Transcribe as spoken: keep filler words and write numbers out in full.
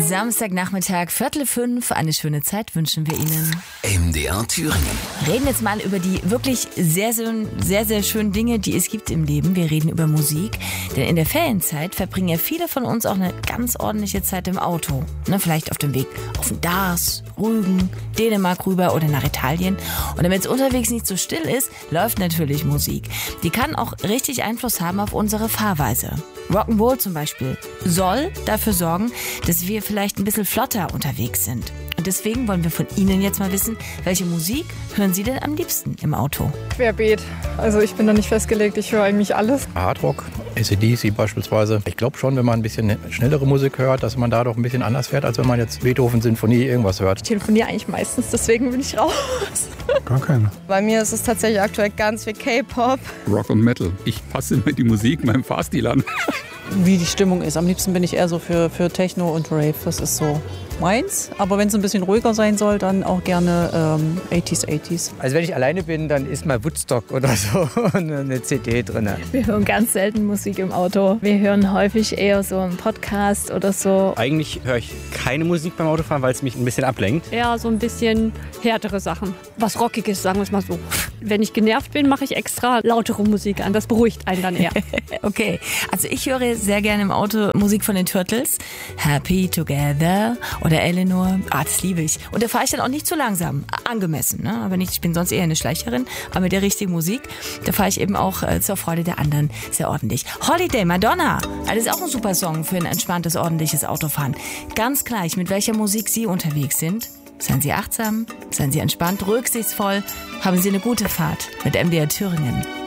Samstagnachmittag, Viertel fünf. Eine schöne Zeit wünschen wir Ihnen. M D R Thüringen. Reden jetzt mal über die wirklich sehr, sehr, sehr, sehr schönen Dinge, die es gibt im Leben. Wir reden über Musik. Denn in der Ferienzeit verbringen ja viele von uns auch eine ganz ordentliche Zeit im Auto. Ne, vielleicht auf dem Weg auf den Dars, Rügen, Dänemark rüber oder nach Italien. Und damit es unterwegs nicht so still ist, läuft natürlich Musik. Die kann auch richtig Einfluss haben auf unsere Fahrweise. Rock'n'Roll zum Beispiel soll dafür sorgen, dass wir vielleicht ein bisschen flotter unterwegs sind. Und deswegen wollen wir von Ihnen jetzt mal wissen, welche Musik hören Sie denn am liebsten im Auto? Querbeet. Also ich bin da nicht festgelegt, ich höre eigentlich alles. Hardrock, A C D C beispielsweise. Ich glaube schon, wenn man ein bisschen schnellere Musik hört, dass man da doch ein bisschen anders fährt, als wenn man jetzt Beethoven, Sinfonie, irgendwas hört. Ich telefoniere eigentlich meistens, deswegen bin ich raus. Gar keine. Bei mir ist es tatsächlich aktuell ganz viel K-Pop. Rock und Metal. Ich passe immer die Musik meinem Fahrstil an. Wie die Stimmung ist. Am liebsten bin ich eher so für, für Techno und Rave. Das ist so meins. Aber wenn es ein bisschen ruhiger sein soll, dann auch gerne ähm, achtziger, achtziger. Also wenn ich alleine bin, dann ist mal Woodstock oder so eine C D drin. Wir hören ganz selten Musik im Auto. Wir hören häufig eher so einen Podcast oder so. Eigentlich höre ich keine Musik beim Autofahren, weil es mich ein bisschen ablenkt. Eher so ein bisschen härtere Sachen. Was Rockiges, sagen wir es mal so. Wenn ich genervt bin, mache ich extra lautere Musik an. Das beruhigt einen dann eher. Okay, also ich höre sehr gerne im Auto Musik von den Turtles. Happy Together oder Eleanor. Ah, das liebe ich. Und da fahre ich dann auch nicht zu langsam. Angemessen, ne? Aber nicht, ich bin sonst eher eine Schleicherin. Aber mit der richtigen Musik, da fahre ich eben auch äh, zur Freude der anderen sehr ordentlich. Holiday, Madonna. Das ist auch ein super Song für ein entspanntes, ordentliches Autofahren. Ganz gleich, mit welcher Musik Sie unterwegs sind. Seien Sie achtsam, seien Sie entspannt, rücksichtsvoll. Haben Sie eine gute Fahrt mit M D R Thüringen.